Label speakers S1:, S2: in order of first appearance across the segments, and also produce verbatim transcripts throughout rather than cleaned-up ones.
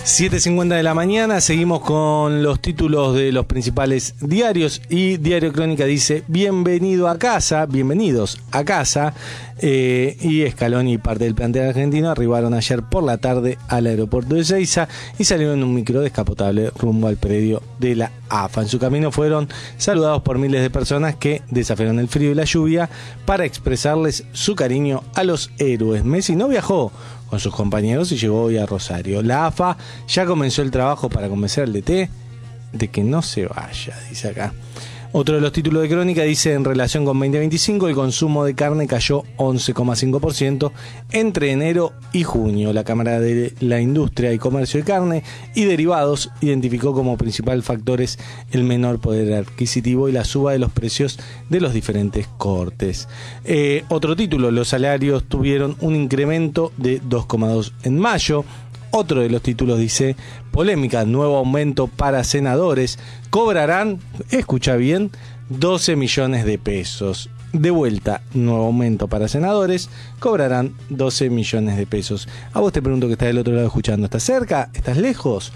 S1: siete cincuenta de la mañana, seguimos con los títulos de los principales diarios y Diario Crónica dice: bienvenido a casa, bienvenidos a casa. Eh, y Scaloni y parte del plantel argentino arribaron ayer por la tarde al aeropuerto de Ezeiza y salieron en un micro descapotable rumbo al predio de la A F A. En su camino fueron saludados por miles de personas que desafiaron el frío y la lluvia para expresarles su cariño a los héroes. Messi no viajó con sus compañeros y llegó hoy a Rosario. La A F A ya comenzó el trabajo para convencer al D T de que no se vaya, dice acá. Otro de los títulos de Crónica dice: en relación con veinte veinticinco, el consumo de carne cayó once coma cinco por ciento entre enero y junio. La Cámara de la Industria y Comercio de Carne y Derivados identificó como principal factores el menor poder adquisitivo y la suba de los precios de los diferentes cortes. Eh, otro título: los salarios tuvieron un incremento de dos coma dos en mayo. Otro de los títulos dice: polémica, nuevo aumento para senadores, cobrarán, escucha bien, doce millones de pesos. De vuelta, nuevo aumento para senadores, cobrarán doce millones de pesos. A vos te pregunto, que estás del otro lado escuchando, ¿estás cerca? ¿Estás lejos?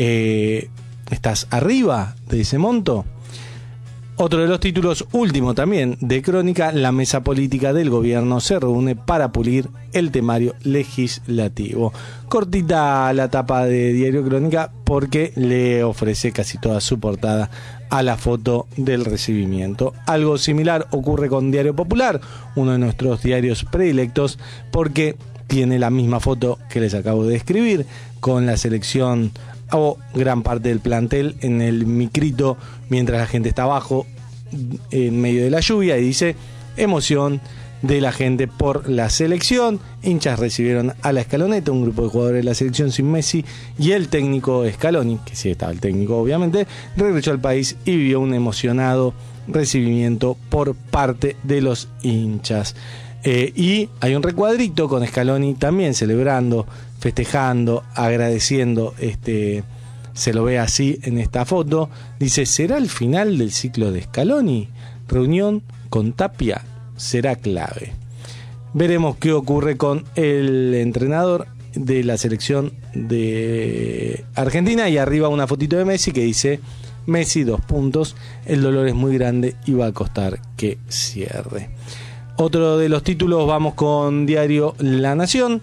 S1: Eh, ¿Estás arriba de ese monto? Otro de los títulos, último también, de Crónica: la mesa política del gobierno se reúne para pulir el temario legislativo. Cortita la tapa de Diario Crónica porque le ofrece casi toda su portada a la foto del recibimiento. Algo similar ocurre con Diario Popular, uno de nuestros diarios predilectos, porque tiene la misma foto que les acabo de describir, con la selección o gran parte del plantel en el micrito mientras la gente está abajo en medio de la lluvia, y dice: emoción de la gente por la selección. Hinchas recibieron a la Scaloneta, un grupo de jugadores de la selección sin Messi, y el técnico Scaloni, que sí estaba el técnico obviamente, regresó al país y vivió un emocionado recibimiento por parte de los hinchas. Eh, y hay un recuadrito con Scaloni también celebrando, festejando, agradeciendo. Este, se lo ve así en esta foto. Dice: ¿será el final del ciclo de Scaloni? Reunión con Tapia será clave. Veremos qué ocurre con el entrenador de la selección de Argentina. Y arriba una fotito de Messi que dice: Messi, dos puntos, el dolor es muy grande y va a costar que cierre. Otro de los títulos, vamos con Diario La Nación.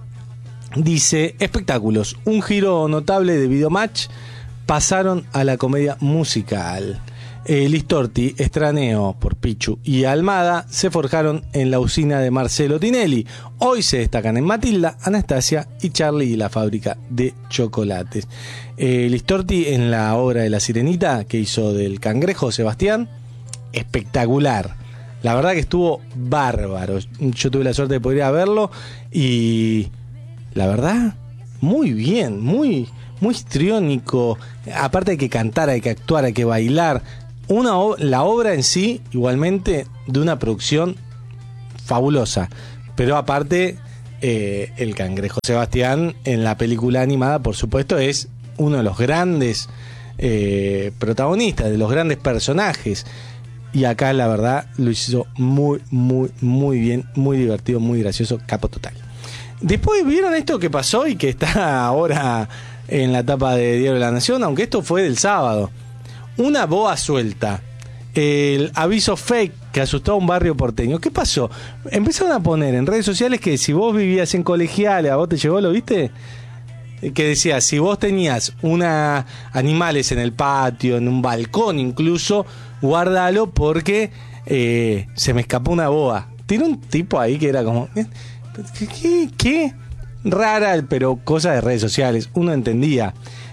S1: Dice: espectáculos, un giro notable de Videomatch, pasaron a la comedia musical. Eh, Listorti, Estraneo por Pichu y Almada se forjaron en la usina de Marcelo Tinelli. Hoy se destacan en Matilda, Anastasia y Charlie y la fábrica de chocolates. Eh, Listorti en la obra de La Sirenita que hizo del Cangrejo Sebastián, espectacular. La verdad que estuvo bárbaro. Yo tuve la suerte de poder ir a verlo y la verdad, muy bien, muy, muy histriónico. Aparte hay que cantar, hay que actuar, hay que bailar. Una, la obra en sí, igualmente, de una producción fabulosa. Pero aparte, eh, el Cangrejo Sebastián en la película animada, por supuesto, es uno de los grandes eh, protagonistas, de los grandes personajes. Y acá la verdad lo hizo muy, muy, muy bien, muy divertido, muy gracioso, capo total. Después vieron esto que pasó y que está ahora en la tapa de Diario de la Nación, aunque esto fue del sábado. Una boa suelta. El aviso fake que asustó a un barrio porteño. ¿Qué pasó? Empezaron a poner en redes sociales que si vos vivías en Colegiales, ¿a vos te llegó, lo viste? Que decía: si vos tenías una animales en el patio, en un balcón incluso, guárdalo porque eh, se me escapó una boa. Tiene un tipo ahí que era como... ¿Qué? ¿Qué? ¿Qué? Rara, pero cosa de redes sociales. Uno entendía.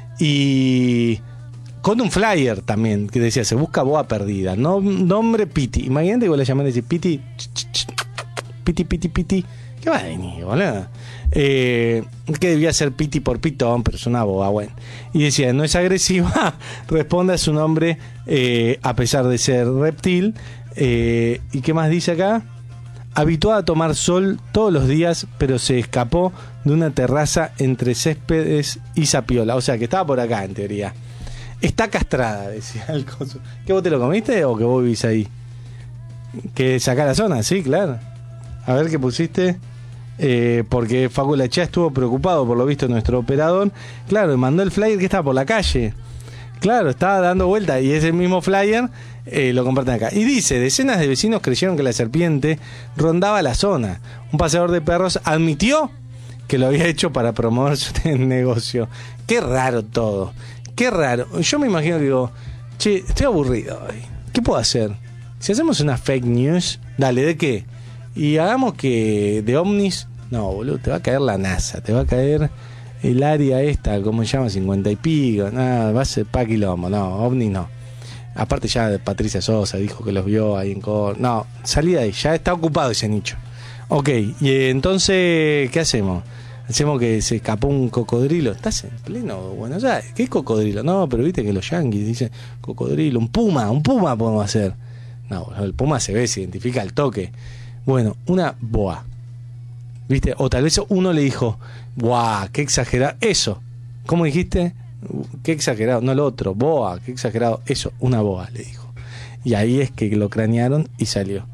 S1: Y con un flyer también que decía: se busca boa perdida. No, nombre Piti. Imagínate que vos le llamás y decís: Piti, Piti, Piti, Piti. ¿Qué va a venir, boludo? Eh, que debía ser Piti por Pitón, pero es una boa, bueno. Y decía: no es agresiva, responde a su nombre eh, a pesar de ser reptil. Eh, ¿Y qué más dice acá? Habituada a tomar sol todos los días, pero se escapó de una terraza entre Céspedes y Zapiola. O sea, que estaba por acá, en teoría. Está castrada, decía el coso. ¿Que vos te lo comiste o que vos vivís ahí? Que saca la zona, sí, claro. A ver qué pusiste. eh, porque Facu Lachá estuvo preocupado, por lo visto, nuestro operador. Claro, mandó el flyer que estaba por la calle. Claro, estaba dando vuelta y ese mismo flyer eh, lo comparten acá. Y dice, decenas de vecinos creyeron que la serpiente rondaba la zona. Un paseador de perros admitió que lo había hecho para promover su negocio. Qué raro todo. Qué raro. Yo me imagino que digo, che, estoy aburrido hoy. ¿Qué puedo hacer? Si hacemos una fake news, dale, ¿de qué? Y hagamos que de ovnis, no, boludo, te va a caer la NASA, te va a caer el área esta, ¿cómo se llama? cincuenta y pico, nada, va a ser pa' quilombo, no, ovnis no. Aparte ya Patricia Sosa dijo que los vio ahí en Cor... No, salí de ahí, ya está ocupado ese nicho. Ok, y entonces, ¿qué hacemos? Hacemos que se escapó un cocodrilo. ¿Estás en pleno Buenos Aires? ¿Qué cocodrilo? No, pero viste que los yanquis dicen cocodrilo, un puma, un puma podemos hacer. No, el puma se ve, se identifica al toque. Bueno, una boa. ¿Viste? O tal vez uno le dijo, ¡guau! ¡Qué exagerado! Eso. ¿Cómo dijiste? ¡Qué exagerado! No lo otro. Boa, qué exagerado. Eso, una boa, le dijo. Y ahí es que lo cranearon y salió.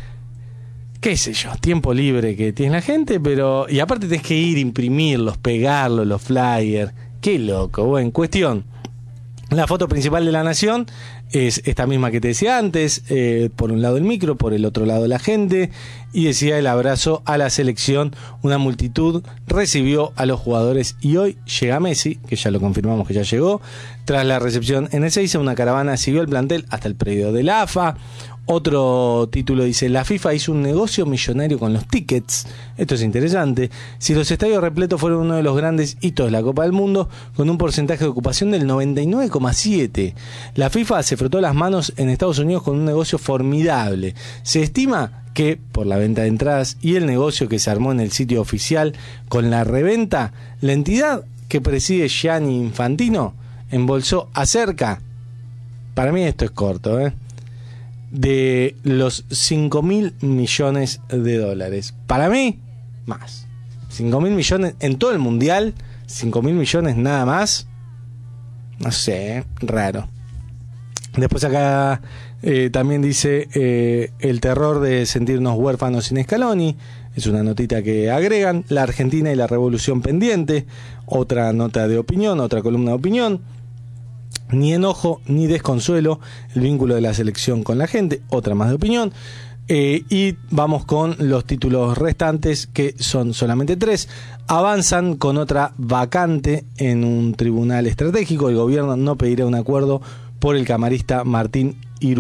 S1: Qué sé yo, tiempo libre que tiene la gente, pero... Y aparte tenés que ir, imprimirlos, pegarlos, los flyers. Qué loco. Bueno, cuestión. La foto principal de La Nación es esta misma que te decía antes, eh, por un lado el micro, por el otro lado la gente, y decía el abrazo a la selección. Una multitud recibió a los jugadores y hoy llega Messi, que ya lo confirmamos que ya llegó. Tras la recepción en Ezeiza, una caravana siguió el plantel hasta el predio de la A F A. Otro título dice, la FIFA hizo un negocio millonario con los tickets. Esto es interesante. Si los estadios repletos fueron uno de los grandes hitos de la Copa del Mundo, con un porcentaje de ocupación del noventa y nueve coma siete. La FIFA se frotó las manos en Estados Unidos con un negocio formidable. Se estima que, por la venta de entradas y el negocio que se armó en el sitio oficial con la reventa, la entidad que preside Gianni Infantino embolsó a cerca, para mí esto es corto, ¿eh? de los cinco mil millones de dólares. Para mí, más. cinco mil millones en todo el mundial, cinco mil millones nada más. No sé, raro. Después acá eh, también dice eh, el terror de sentirnos huérfanos sin Scaloni. Es una notita que agregan. La Argentina y la revolución pendiente. Otra nota de opinión, otra columna de opinión. Ni enojo ni desconsuelo, el vínculo de la selección con la gente, otra más de opinión. Eh, y vamos con los títulos restantes, que son solamente tres. Avanzan con otra vacante en un tribunal estratégico. El gobierno no pedirá un acuerdo por el camarista Martín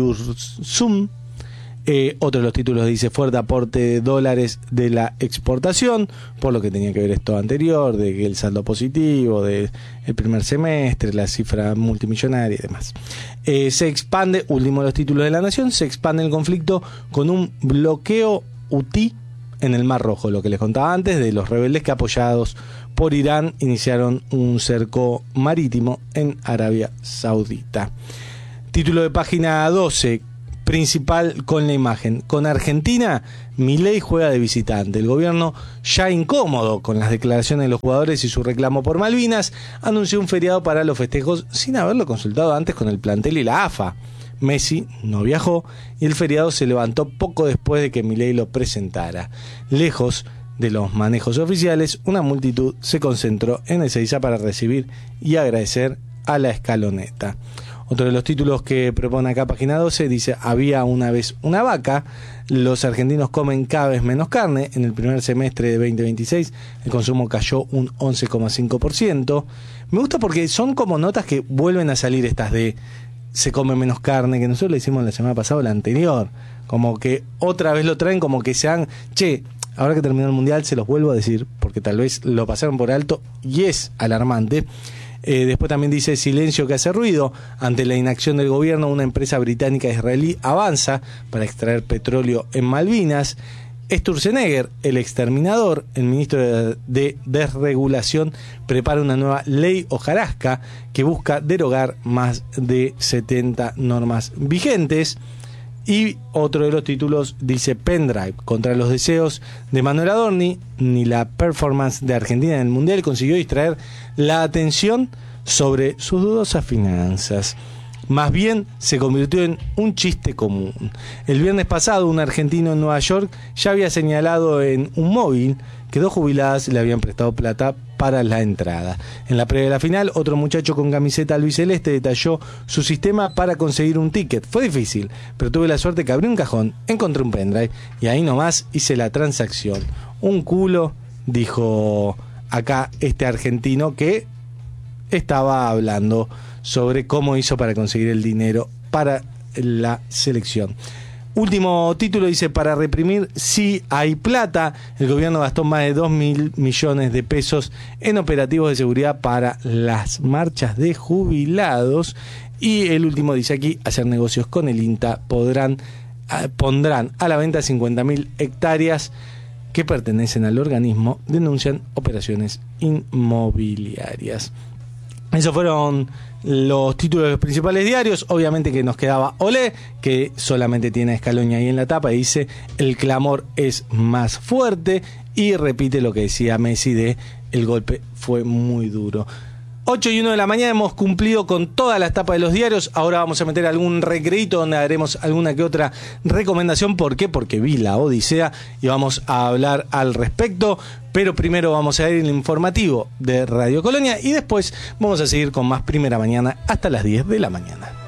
S1: Irurzum. Eh, otro de los títulos dice fuerte aporte de dólares de la exportación, por lo que tenía que ver esto anterior, de que el saldo positivo del primer semestre, la cifra multimillonaria y demás. Eh, se expande, último de los títulos de La Nación, se expande el conflicto con un bloqueo hutí en el Mar Rojo, lo que les contaba antes de los rebeldes que, apoyados por Irán, iniciaron un cerco marítimo en Arabia Saudita. Título de página doce, principal con la imagen. Con Argentina, Milei juega de visitante. El gobierno, ya incómodo con las declaraciones de los jugadores y su reclamo por Malvinas, anunció un feriado para los festejos sin haberlo consultado antes con el plantel y la A F A. Messi no viajó y el feriado se levantó poco después de que Milei lo presentara. Lejos de los manejos oficiales, una multitud se concentró en Ezeiza para recibir y agradecer a la escaloneta. Otro de los títulos que propone acá página doce dice, había una vez una vaca. Los argentinos comen cada vez menos carne. En el primer semestre de veinte veintiséis el consumo cayó un once coma cinco por ciento. Me gusta porque son como notas que vuelven a salir, estas de se come menos carne, que nosotros le hicimos la semana pasada o la anterior. Como que otra vez lo traen, como que sean, che, ahora que terminó el mundial se los vuelvo a decir, porque tal vez lo pasaron por alto y es alarmante. Eh, después también dice, silencio que hace ruido. Ante la inacción del gobierno, una empresa británica israelí avanza para extraer petróleo en Malvinas. Sturzenegger, el exterminador, el ministro de, de desregulación, prepara una nueva ley hojarasca que busca derogar más de setenta normas vigentes. Y otro de los títulos dice, pendrive contra los deseos de Manuel Adorni. Ni la performance de Argentina en el Mundial consiguió distraer la atención sobre sus dudosas finanzas. más bien se convirtió en un chiste común. El viernes pasado, un argentino en Nueva York ya había señalado en un móvil que dos jubiladas le habían prestado plata para la entrada. En la previa de la final, otro muchacho con camiseta albiceleste detalló su sistema para conseguir un ticket. Fue difícil, pero tuve la suerte que abrí un cajón, encontré un pendrive y ahí nomás hice la transacción. Un culo, dijo acá este argentino que estaba hablando sobre cómo hizo para conseguir el dinero para la selección. Último título dice: para reprimir sí hay plata. El gobierno gastó más de dos mil millones de pesos en operativos de seguridad para las marchas de jubilados. Y el último dice aquí: hacer negocios con el INTA podrán, eh, pondrán a la venta cincuenta mil hectáreas que pertenecen al organismo, denuncian operaciones inmobiliarias. Esos fueron los títulos de los principales diarios. Obviamente que nos quedaba Olé, que solamente tiene a Scaloni ahí en la tapa y dice: el clamor es más fuerte, y repite lo que decía Messi de: el golpe fue muy duro. ocho y uno de la mañana, hemos cumplido con todas las tapas de los diarios. Ahora vamos a meter algún recreito donde haremos alguna que otra recomendación. ¿Por qué? Porque vi La Odisea y vamos a hablar al respecto. Pero primero vamos a ir al informativo de Radio Colonia y después vamos a seguir con más Primera Mañana hasta las diez de la mañana.